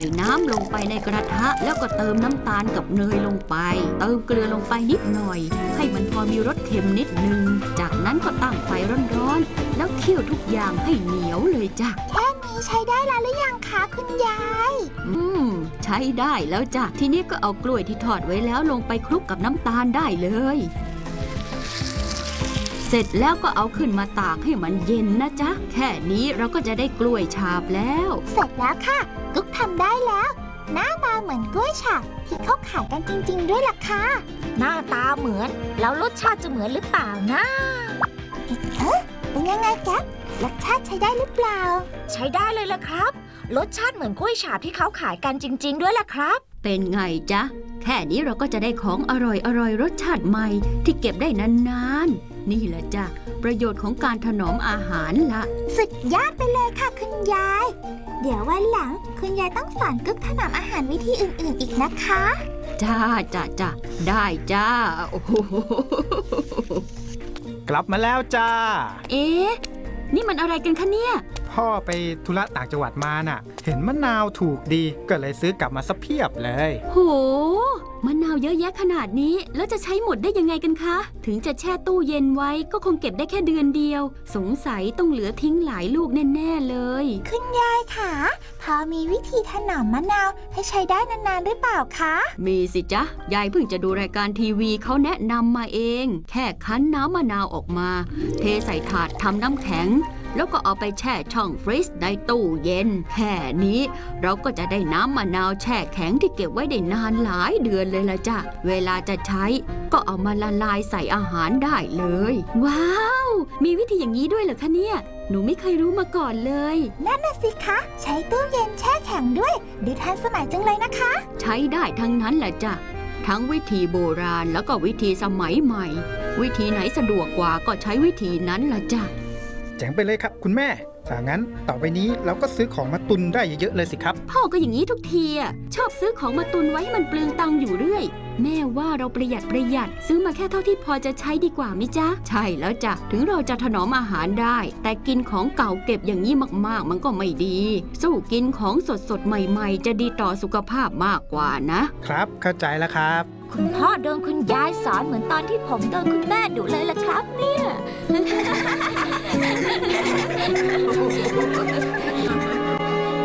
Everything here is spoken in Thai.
น้ำลงไปในกระทะแล้วก็เติมน้ำตาลกับเนยลงไปเติมเกลือลงไปนิดหน่อยให้มันพอมีรสเค็มนิดนึงจากนั้นก็ตั้งไฟร้อนๆแล้วเคี่ยวทุกอย่างให้เหนียวเลยจ้ะแค่นี้ใช้ได้แล้วหรือยังคะคุณยายใช้ได้แล้วจ้ะทีนี้ก็เอากล้วยที่ทอดไว้แล้วลงไปคลุกกับน้ำตาลได้เลยเสร็จแล้วก็เอาขึ้นมาตากให้มันเย็นนะจ๊ะแค่นี้เราก็จะได้กล้วยฉาบแล้วเสร็จแล้วค่ะกุ๊กทำได้แล้วหน้าตาเหมือนกล้วยฉาบที่เขาขายกันจริงๆด้วยล่ะค่ะหน้าตาเหมือนแล้วรสชาติจะเหมือนหรือเปล่านะเป็นยังไงแก๊ปรสชาติใช้ได้หรือเปล่าใช้ได้เลยล่ะครับรสชาติเหมือนกล้วยฉาบที่เขาขายกันจริงๆด้วยล่ะครับเป็นไงจ๊ะแค่นี้เราก็จะได้ของอร่อยรสชาติใหม่ที่เก็บได้นานๆนี่แหละจ้ะประโยชน์ของการถนอมอาหารละสุดยอดไปเลยค่ะคุณยายเดี๋ยววันหลังคุณยายต้องสอนกุ๊กถนอมอาหารวิธีอื่นๆอีกนะคะจ้าได้จ้าโอ้โหกลับมาแล้วจ้านี่มันอะไรกันคะเนี่ยพ่อไปธุระต่างจังหวัดมาน่ะเห็นมะนาวถูกดีก็เลยซื้อกลับมาซะเพียบเลยโหมะนาวเยอะแยะขนาดนี้แล้วจะใช้หมดได้ยังไงกันคะถึงจะแช่ตู้เย็นไว้ก็คงเก็บได้แค่เดือนเดียวสงสัยต้องเหลือทิ้งหลายลูกแน่ๆเลยคุณยายคะพอมีวิธีถนอมมะนาวให้ใช้ได้นานๆหรือเปล่าคะมีสิจ๊ะยายเพิ่งจะดูรายการทีวีเขาแนะนำมาเองแค่คั้นน้ำมะนาวออกมาเทใส่ถาดทำน้ำแข็งแล้วก็เอาไปแช่ช่องฟรีซในตู้เย็นแค่นี้เราก็จะได้น้ำมะนาวแช่แข็งที่เก็บไว้ได้นานหลายเดือนเลยล่ะจ้ะเวลาจะใช้ก็เอามาละลายใส่อาหารได้เลยว้าวมีวิธีอย่างนี้ด้วยเหรอคะเนี่ยหนูไม่เคยรู้มาก่อนเลยนั่นน่ะสิคะใช้ตู้เย็นแช่แข็งด้วยดูทันสมัยจังเลยนะคะใช้ได้ทั้งนั้นแหละจ้ะทั้งวิธีโบราณแล้วก็วิธีสมัยใหม่วิธีไหนสะดวกกว่าก็ใช้วิธีนั้นล่ะจ้ะแจ๋งไปเลยครับคุณแม่ถ้างั้นต่อไปนี้เราก็ซื้อของมาตุนได้เยอะๆเลยสิครับพ่อก็อย่างนี้ทุกทีชอบซื้อของมาตุนไว้ให้มันเปลืองตังค์อยู่เรื่อยแม่ว่าเราประหยัดซื้อมาแค่เท่าที่พอจะใช้ดีกว่ามิจ๊ะใช่แล้วจ้ะถึงเราจะถนอมอาหารได้แต่กินของเก่าเก็บอย่างนี้มากๆมันก็ไม่ดีสู้กินของสดๆใหม่ๆจะดีต่อสุขภาพมากกว่านะครับเข้าใจแล้วครับคุณพ่อโดนคุณยายสอนเหมือนตอนที่ผมโดนคุณแม่ดุเลยล่ะครับเนี่ย